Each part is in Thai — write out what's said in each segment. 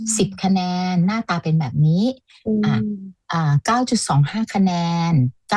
10คะแนนหน้าตาเป็นแบบนี้อือ่ะม 9.25คะแนน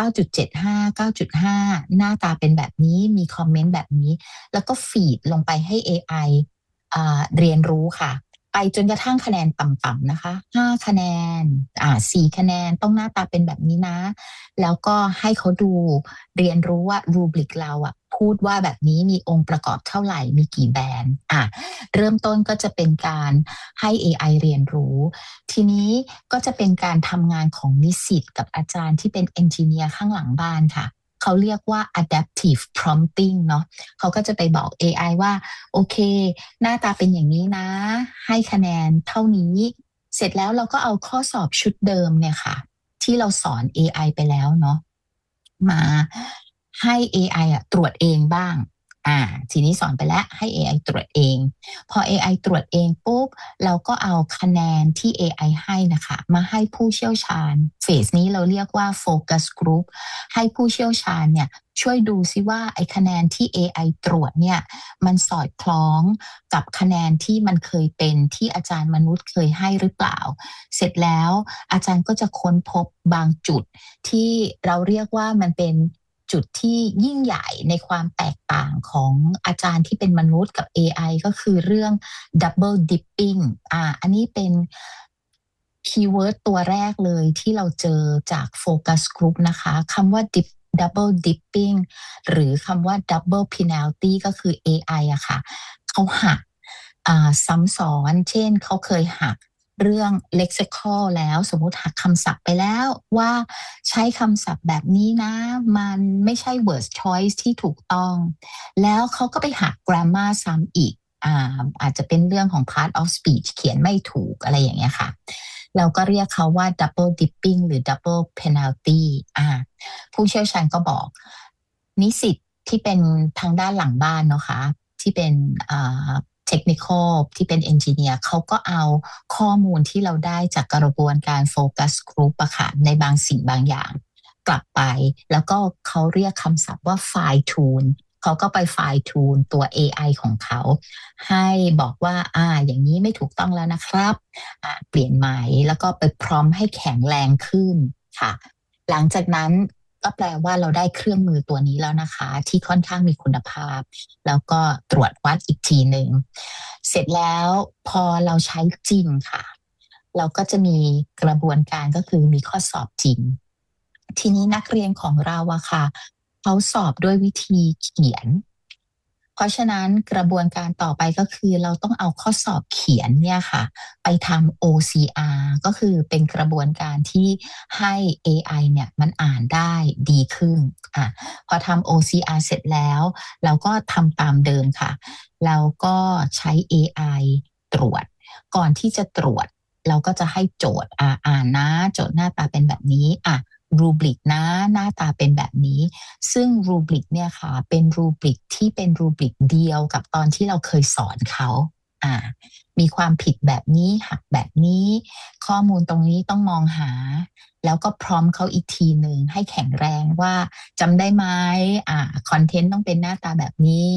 9.75 9.5หน้าตาเป็นแบบนี้มีคอมเมนต์แบบนี้แล้วก็ฟีดลงไปให้ AI เรียนรู้ค่ะไปจนกระทั่งคะแนนต่ำๆนะคะ5คะแนน4คะแนนต้องหน้าตาเป็นแบบนี้นะ แล้วก็ให้เขาดูเรียนรู้ว่ารูบริกเราอ่ะพูดว่าแบบนี้มีองค์ประกอบเท่าไหร่มีกี่แบรนด์เริ่มต้นก็จะเป็นการให้ AI เรียนรู้ทีนี้ก็จะเป็นการทำงานของนิสิตกับอาจารย์ที่เป็นเอนจิเนียร์ข้างหลังบ้านค่ะเขาเรียกว่า adaptive prompting เนาะเขาก็จะไปบอก AI ว่าโอเคหน้าตาเป็นอย่างนี้นะให้คะแนนเท่านี้เสร็จแล้วเราก็เอาข้อสอบชุดเดิมเนี่ยค่ะ ที่เราสอน AI ไปแล้วเนาะมาให้ AI อไอตรวจเองบ้างทีนี้สอนไปแล้วให้ AI ตรวจเองพอ AI ตรวจเองปุ๊บเราก็เอาคะแนนที่ AI ให้นะคะมาให้ผู้เชี่ยวชาญเฟสนี้เราเรียกว่า Focus Group ให้ผู้เชี่ยวชาญเนี่ยช่วยดูซิว่าไอ้คะแนนที่ AI ตรวจเนี่ยมันสอดคล้องกับคะแนนที่มันเคยเป็นที่อาจารย์มนุษย์เคยให้หรือเปล่า เสร็จแล้วอาจารย์ก็จะค้นพบบางจุดที่เราเรียกว่ามันเป็นจุดที่ยิ่งใหญ่ในความแตกต่างของอาจารย์ที่เป็นมนุษย์กับ AI ก็คือเรื่อง double dipping อันนี้เป็นคีย์เวิร์ดตัวแรกเลยที่เราเจอจากโฟกัสกรุ๊ปนะคะคำว่า double dipping หรือคำว่า double penalty ก็คือ AI อะค่ะเขาหักซ้ำซ้อนเช่นเขาเคยหัก เรื่อง lexical แล้วสมมุติหักคำศัพท์ไปแล้วว่าใช้คำศัพท์แบบนี้นะมันไม่ใช่ word choice ที่ถูกต้องแล้วเขาก็ไปหัก grammar ซ้ำอีกอาจจะเป็นเรื่องของ part of speech เขียนไม่ถูกอะไรอย่างเงี้ยค่ะเราก็เรียกเขาว่า double dipping หรือ double penalty ผู้เชี่ยวชาญก็บอกนิสิตที่เป็นทางด้านหลังบ้านเนาะคะที่เป็นเทคนิคอลที่เป็นเอนจิเนียร์เขาก็เอาข้อมูลที่เราได้จากกระบวนการโฟกัสกรุ๊ปอะค่ะในบางสิ่งบางอย่างกลับไปแล้วก็เขาเรียกคำศัพท์ว่า fine tune เขาก็ไป fine tune ตัว AI ของเขาให้บอกว่าอย่างนี้ไม่ถูกต้องแล้วนะครับเปลี่ยนใหม่แล้วก็ไปพร้อมให้แข็งแรงขึ้นค่ะหลังจากนั้นก็แปลว่าเราได้เครื่องมือตัวนี้แล้วนะคะที่ค่อนข้างมีคุณภาพ แล้วก็ตรวจวัดอีกทีหนึ่งเสร็จแล้วพอเราใช้จริงค่ะเราก็จะมีกระบวนการก็คือมีข้อสอบจริงทีนี้นักเรียนของเราอะค่ะเขาสอบด้วยวิธีเขียนเพราะฉะนั้นกระบวนการต่อไปก็คือเราต้องเอาข้อสอบเขียนเนี่ยค่ะไปทำ OCR ก็คือเป็นกระบวนการที่ให้ AI เนี่ยมันอ่านได้ดีขึ้นอ่ะพอทำ OCR เสร็จแล้วเราก็ทำตามเดิมค่ะเราก็ใช้ AI ตรวจก่อนที่จะตรวจเราก็จะให้โจทย์อ่านนะโจทย์หน้าตาเป็นแบบนี้รูบริกนะหน้าตาเป็นแบบนี้ ซึ่งรูบริกเนี่ยค่ะเป็นรูบริกที่เป็นรูบริกเดียวกับตอนที่เราเคยสอนเขาอ่ามีความผิดแบบนี้หักแบบนี้ข้อมูลตรงนี้ต้องมองหาแล้วก็พร้อมเขาอีกทีหนึ่งให้แข็งแรงว่าจำได้ไหมคอนเทนต์ต้องเป็นหน้าตาแบบนี้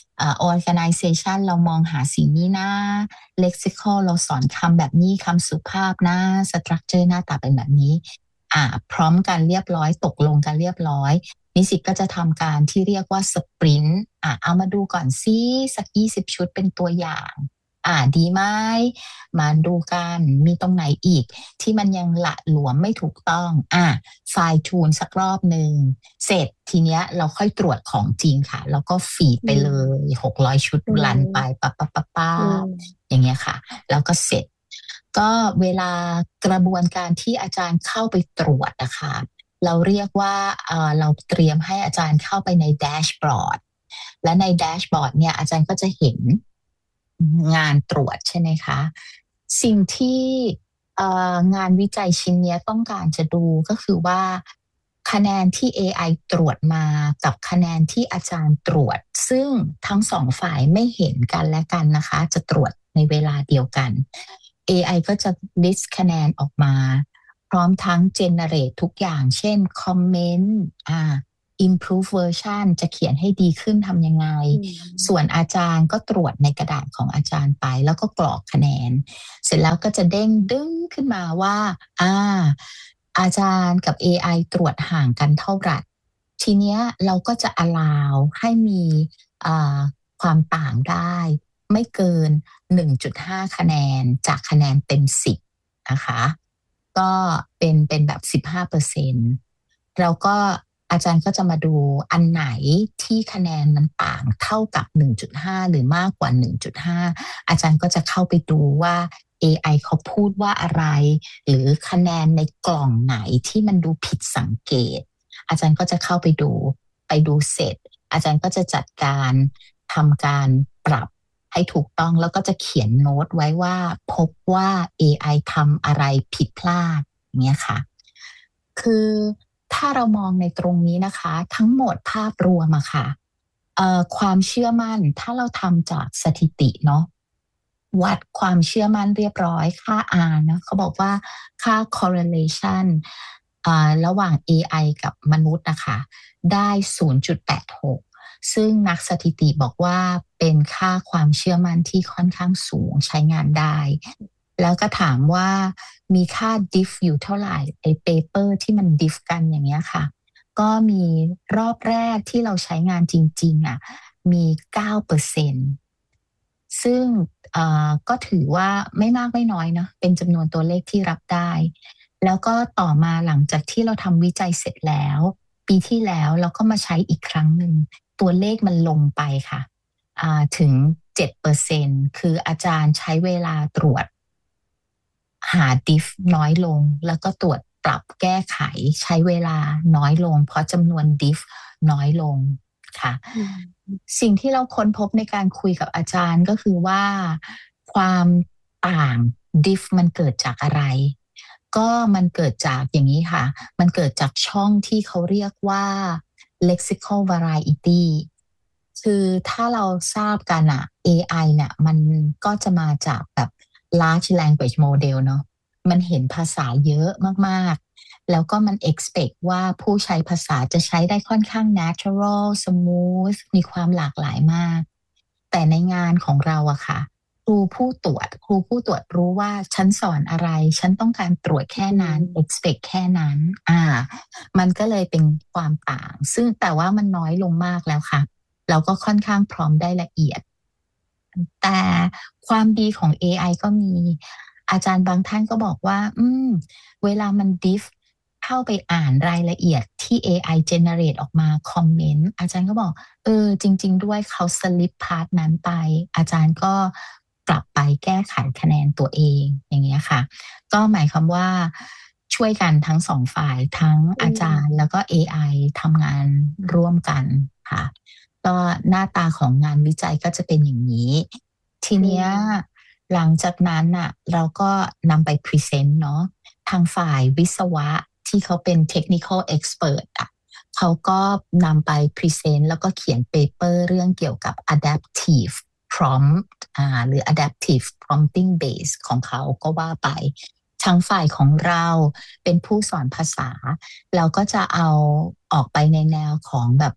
organization เรามองหาสิ่งนี้นะ lexical เราสอนคำแบบนี้คำสุภาพนะ structure หน้าตาเป็นแบบนี้พร้อมกันเรียบร้อยตกลงกันเรียบร้อยนิสิตก็จะทำการที่เรียกว่าสปรินต์เอามาดูก่อนซิสัก20 ชุดเป็นตัวอย่างดีไหมมาดูกันมีตรงไหนอีกที่มันยังหละหลวมไม่ถูกต้องไฟล์ทูนสักรอบหนึ่งเสร็จทีเนี้ยเราค่อยตรวจของจริงค่ะแล้วก็ฟีดอืไปเลมย600 ชุดอืรันไปมปั๊บปั๊บปั๊บปั๊อืบมอย่างเงี้ยค่ะแล้วก็เสร็จ ก็เวลากระบวนการที่อาจารย์เข้าไปตรวจนะคะเราเรียกว่าเราเตรียมให้อาจารย์เข้าไปในแดชบอร์ดและในแดชบอร์ดเนี่ยอาจารย์ก็จะเห็นงานตรวจใช่ไหมคะสิ่งที่งานวิจัยชิ้นนี้ต้องการจะดูก็คือว่าคะแนนที่ AI ตรวจมากับคะแนนที่อาจารย์ตรวจซึ่งทั้งสองฝ่ายไม่เห็นกันและกันนะคะจะตรวจในเวลาเดียวกัน AI ก็จะ list คะแนนออกมาพร้อมทั้ง generate ทุกอย่างเช่นคอมเมนต์ improve version จะเขียนให้ดีขึ้นทำยังไงอืมส่วนอาจารย์ก็ตรวจในกระดาษของอาจารย์ไปแล้วก็กรอกคะแนน เสร็จแล้วก็จะเด้งดึงขึ้นมาว่าอ่าอาจารย์กับ AI ตรวจห่างกันเท่าไหร่ทีเนี้ยเราก็จะ allow ให้มีอ่าความต่างได้ไม่เกิน 1.5 คะแนนจากคะแนนเต็ม 10นะคะก็เป็นแบบ 15%แล้วก็อาจารย์ก็จะมาดูอันไหนที่คะแนนมันต่างเท่ากับ 1.5 หรือมากกว่า 1.5 อาจารย์ก็จะเข้าไปดูว่า AI เขาพูดว่าอะไร หรือคะแนนในกล่องไหนที่มันดูผิดสังเกต อาจารย์ก็จะเข้าไปดูเสร็จ อาจารย์ก็จะจัดการทำการปรับให้ถูกต้องแล้วก็จะเขียนโน้ตไว้ว่าพบว่า AI ทำอะไรผิดพลาดอย่างเงี้ยค่ะ คือถ้าเรามองในตรงนี้นะคะทั้งหมดภาพรวมอะค่ะความเชื่อมั่นถ้าเราทำจากสถิติเนาะวัดความเชื่อมั่นเรียบร้อยค่า R นะเขาบอกว่าค่า correlation ระหว่าง AI กับมนุษย์นะคะได้ 0.86 ซึ่งนักสถิติบอกว่าเป็นค่าความเชื่อมั่นที่ค่อนข้างสูงใช้งานได้ แล้วก็ถามว่ามีค่า diff อยู่เท่าไหร่ไอ้เปเปอร์ที่มัน diff กันอย่างเงี้ยค่ะก็มีรอบแรกที่เราใช้งานจริงๆอ่ะมี9%ซึ่งก็ถือว่าไม่มากไม่น้อยเนาะเป็นจำนวนตัวเลขที่รับได้แล้วก็ต่อมาหลังจากที่เราทำวิจัยเสร็จแล้วปีที่แล้วเราก็มาใช้อีกครั้งหนึ่งตัวเลขมันลงไปค่ะถึง7%คืออาจารย์ใช้เวลาตรวจ หาดิฟน้อยลงแล้วก็ตรวจปรับแก้ไขใช้เวลาน้อยลงเพราะจำนวนดิฟน้อยลงค่ะอืมสิ่งที่เราค้นพบในการคุยกับอาจารย์ก็คือว่าความต่างดิฟมันเกิดจากอะไรก็มันเกิดจากอย่างนี้ค่ะมันเกิดจากช่องที่เขาเรียกว่า lexical variety คือถ้าเราทราบกันอะ AI เนี่ยมันก็จะมาจากแบบ large language model เนอะมันเห็นภาษาเยอะมากๆ แล้วก็มัน expect ว่าผู้ใช้ภาษาจะใช้ได้ค่อนข้าง natural smooth มีความหลากหลายมาก แต่ในงานของเราอะค่ะครูผู้ตรวจรู้ว่าฉันสอนอะไร ฉันต้องการตรวจแค่อืนั้นม expect แค่นั้นมันก็เลยเป็นความต่าง ซึ่งแต่ว่ามันน้อยลงมากแล้วค่ะ เราก็ค่อนข้างพร้อมได้ละเอียด แต่ความดีของ AI ก็มีอาจารย์บางท่านก็บอกว่าเวลามันดิฟเข้าไปอ่านรายละเอียดที่ AI generate ออกมาคอมเมนต์อาจารย์ก็บอกจริงๆด้วยเขาสลิปพาร์ทนั้นไปอาจารย์ก็กลับไปแก้ไขคะแนนตัวเองอย่างเงี้ยค่ะก็หมายความว่าช่วยกันทั้งสองฝ่ายทั้งอือาจารย์มแล้วก็ AI ทำงานร่วมกันค่ะ ก็หน้าตาของงานวิจัยก็จะเป็นอย่างนี้ ทีอืเนี้ยมหลังจากนั้นน่ะเราก็นำไปพรีเซนต์เนาะทางฝ่ายวิศวะที่เขาเป็น technical expert อ่ะเขาก็นำไปพรีเซนต์แล้วก็เขียนเปเปอร์เรื่องเกี่ยวกับ adaptive prompt หรือ adaptive prompting base ของเขาก็ว่าไปทางฝ่ายของเราเป็นผู้สอนภาษา เราก็จะเอาออกไปในแนวของแบบ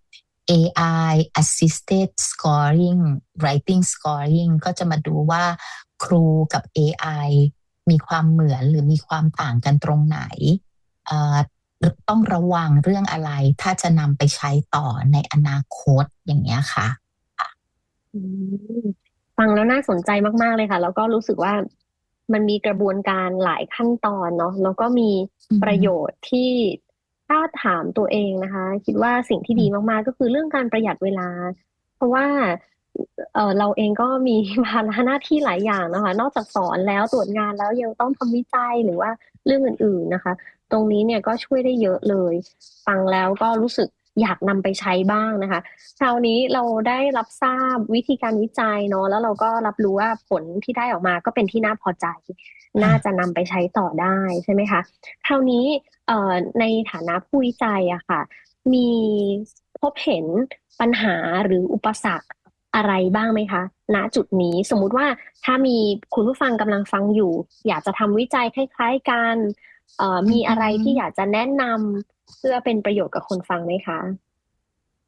AI assisted scoring writing scoring ก็จะมาดูว่าครูกับ AI มีความเหมือนหรือมีความต่างกันตรงไหนเอ่อต้องระวังเรื่องอะไรถ้าจะนำไปใช้ต่อในอนาคตอย่างเงี้ยค่ะอืมฟังแล้วน่าสนใจมากๆเลยค่ะแล้วก็รู้สึกว่ามันมีกระบวนการหลายขั้นตอนเนาะแล้วก็มีอืประโยมชน์ที่ถ้าถามตัวเองนะคะคิดว่าสิ่งที่ดีมากๆก็คือเรื่องการประหยัดเวลาเพราะว่าเราเองก็มีภาระหน้าที่หลายอย่างนะคะนอกจากสอนแล้วตรวจงานแล้วยังต้องทำวิจัยหรือว่าเรื่องอื่นๆนะคะ ตรงนี้เนี่ยก็ช่วยได้เยอะเลย ฟังแล้วก็รู้สึกอยากนำไปใช้บ้างนะคะคราวนี้เราได้รับทราบวิธีการวิจัยเนาะแล้วเราก็รับรู้ว่าผลที่ได้ออกมาก็เป็นที่น่าพอใจน่าจะค่ะนำไปใช้ต่อได้ใช่ไหมคะคราวนี้ในฐานะผู้วิจัยอะค่ะมีพบเห็นปัญหาหรืออุปสรรคอะไรบ้างไหมคะณจุดนี้สมมุติว่าถ้ามีคุณผู้ฟังกำลังฟังอยู่อยากจะทำวิจัยคล้ายๆกันอืมีอะไรที่อยากมจะแนะนำเพื่อเป็นประโยชน์กับคนฟังไหมคะ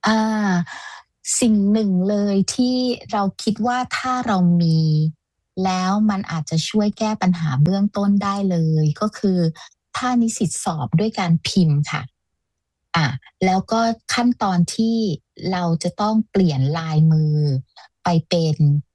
อ่าสิ่งหนึ่งเลยที่เราคิดว่าถ้าเรามีแล้วมันอาจจะช่วยแก้ปัญหาเบื้องต้นได้เลยก็คือถ้านิสิตสอบด้วยการพิมพ์ค่ะอ่ะแล้วก็ขั้นตอนที่เราจะต้องเปลี่ยนลายมือไปเป็น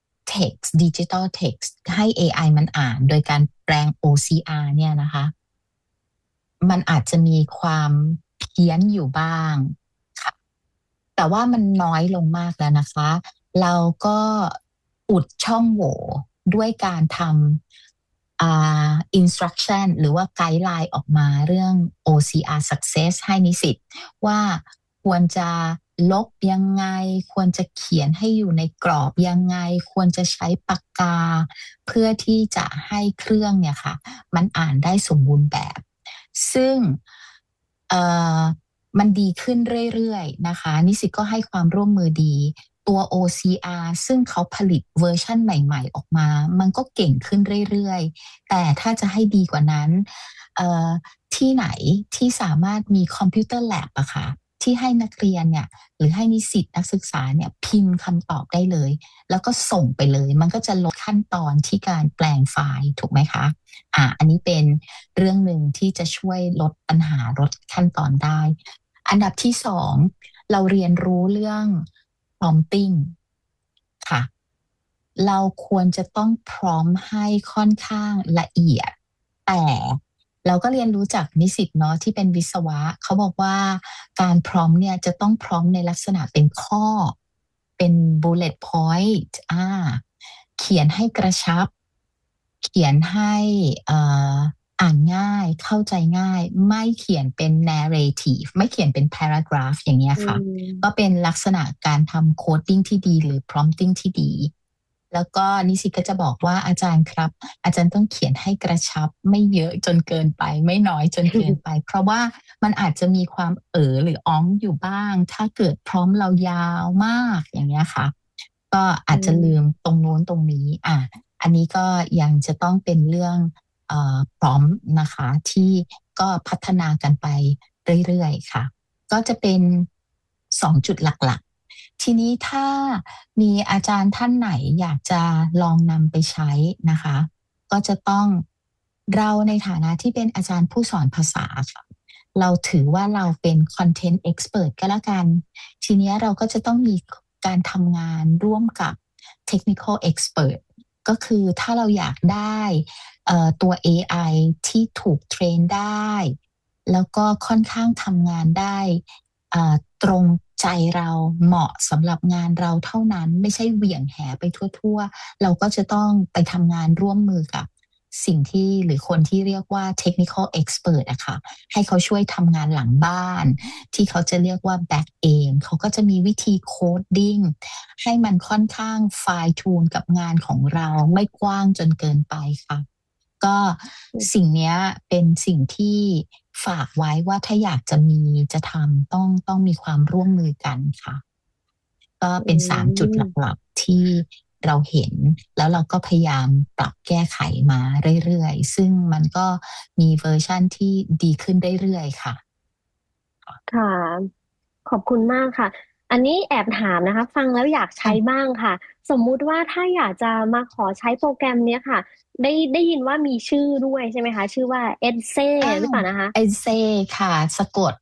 text digital text ให้ AI มันอ่านโดยการแปลง OCR เนี่ยนะคะ มันอาจจะมีความเพี้ยนอยู่บ้างค่ะแต่ว่ามันน้อยลงมากแล้วนะคะเราก็อุดช่องโหว่ด้วยการทำinstruction หรือว่าไกด์ไลน์ออกมาเรื่อง OCR success ให้นิสิตว่าควรจะลบยังไงควรจะเขียนให้อยู่ในกรอบยังไงควรจะใช้ปากกาเพื่อที่จะให้เครื่องเนี่ยค่ะมันอ่านได้สมบูรณ์แบบ ซึ่งเอ่อมันดีขึ้นเรื่อยๆนะคะนิสิตก็ให้ความร่วมมือดีตัว OCR ซึ่งเขาผลิตเวอร์ชั่นใหม่ๆออกมามันก็เก่งขึ้นเรื่อยๆแต่ถ้าจะให้ดีกว่านั้นเอ่อที่ไหนที่สามารถมีคอมพิวเตอร์แลบอะค่ะที่ให้นักเรียนเนี่ยหรือให้นิสิตนักศึกษาเนี่ยพิมพ์คำตอบได้เลยแล้วก็ส่งไปเลยมันก็จะลดขั้นตอนที่การแปลงไฟล์ถูกไหมคะอันนี้เป็นเรื่องหนึ่งที่จะช่วยลดปัญหาลดขั้นตอนได้อันดับที่สองเราเรียนรู้เรื่อง prompting ค่ะเราควรจะต้องพร้อมให้ค่อนข้างละเอียดแต่เราก็เรียนรู้จากนิสิตเนาะที่เป็นวิศวะเขาบอกว่าการพร้อมเนี่ยจะต้องพร้อมในลักษณะเป็นข้อเป็น bullet point เขียนให้กระชับเขียนให้เอ่ออ่านง่ายเข้าใจง่ายไม่เขียนเป็น narrative ไม่เขียนเป็น paragraph อย่างเงี้ยอืค่ะ ก็มเป็นลักษณะการทำโคดดิ้งที่ดีหรือ prompting ที่ดี แล้วก็นิสิตก็จะบอกว่าอาจารย์ครับอาจารย์ต้องเขียนให้กระชับไม่เยอะจนเกินไปไม่น้อยจนเกินไปเพราะว่ามันอาจจะมีความหรืออ้องอยู่บ้างถ้าเกิดพร้อมเรายาวมากอย่างเงี้ยค่ะก็อือาจจะลืมมตรงโน้นตรงนี้อันนี้ก็ยังจะต้องเป็นเรื่องพร้อมนะคะที่ก็พัฒนากันไปเรื่อยๆค่ะ ก็จะเป็น2 จุดหลักๆ ทีนี้ถ้ามีอาจารย์ท่านไหนอยากจะลองนำไปใช้นะคะ ก็จะต้องเราในฐานะที่เป็นอาจารย์ผู้สอนภาษาค่ะเราถือว่าเราเป็น Content Expert ก็แล้วกัน ทีนี้เราก็จะต้องมีการทำงานร่วมกับ Technical Expert ก็คือถ้าเราอยากได้ตัว AI ที่ถูกเทรนได้ แล้วก็ค่อนข้างทำงานได้ตรงใจเราเหมาะสำหรับงานเราเท่านั้นไม่ใช่เหวี่ยงแหไปทั่วๆเราก็จะต้องไปทำงานร่วมมือกับสิ่งที่หรือคนที่เรียกว่า technical expert อะค่ะให้เขาช่วยทำงานหลังบ้านที่เขาจะเรียกว่า back end เขาก็จะมีวิธี coding ให้มันค่อนข้าง fine tune กับงานของเราไม่กว้างจนเกินไปค่ะ ก็สิ่งเนี้ยเป็นสิ่งที่ฝากไว้ว่าถ้าอยากจะมีจะทำต้องมีความร่วมมือกันค่ะก็อืเป็น3 จุดหมลักๆที่เราเห็นแล้วเราก็พยายามปรับแก้ไขมาเรื่อยๆซึ่งมันก็มีเวอร์ชันที่ดีขึ้นเรื่อยๆค่ะค่ะขอบคุณมากค่ะอันนี้แอบถามนะคะฟังแล้วอยากใช้ค่ะบ้างค่ะสมมุติว่าถ้าอยากจะมาขอใช้โปรแกรมเนี้ยค่ะได้ยินว่ามีชื่อด้วยใช่ไหมคะชื่อว่า Etsy หรือเปล่านะคะเอเซค่ะสะกด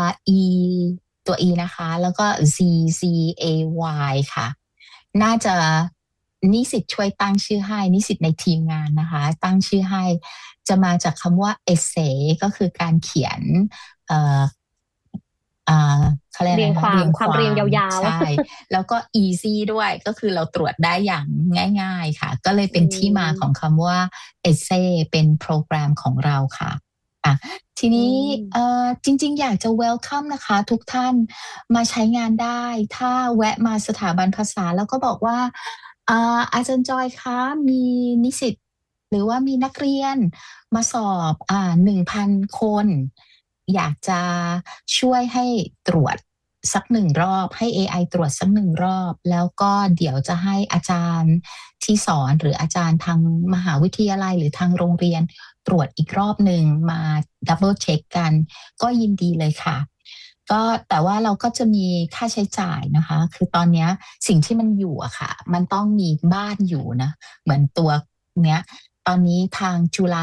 E ตัว E นะคะแล้วก็ Z Z A Y ค่ะ น่าจะนิสิตช่วยตั้งชื่อให้นิสิตในทีมงานนะคะตั้งชื่อให้จะมาจากคำว่า essay ก็คือการเขียนเอ่ออ่าเขาเรียกอะไรเรียงความคะเรียงความเรียงความยาวใช่แล้วก็ easy ด้วยก็คือเราตรวจได้อย่างง่ายๆค่ะก็เลยๆเป็นที่มาของคำว่า essay เป็นโปรแกรมของเราค่ะอ่ะทีอืนี้มจริงๆอยากจะ welcome นะคะทุกท่านมาใช้งานได้ถ้าแวะมาสถาบันภาษาแล้วก็บอกว่าอาจารย์จอยคะมีนิสิตหรือว่ามีนักเรียนมาสอบ1,000 คนอยากจะช่วยให้ตรวจสัก1 รอบให้ AI ตรวจสัก1 รอบแล้วก็เดี๋ยวจะให้อาจารย์ที่สอนหรืออาจารย์ทางมหาวิทยาลัยหรือทางโรงเรียนตรวจอีกรอบหนึ่งมาดับเบิลเช็คกันก็ยินดีเลยค่ะก็แต่ว่าเราก็จะมีค่าใช้จ่ายนะคะคือตอนเนี้ยสิ่งที่มันอยู่อะค่ะมันต้องมีบ้านอยู่นะเหมือนตัวเนี้ยตอนนี้ทางจุฬา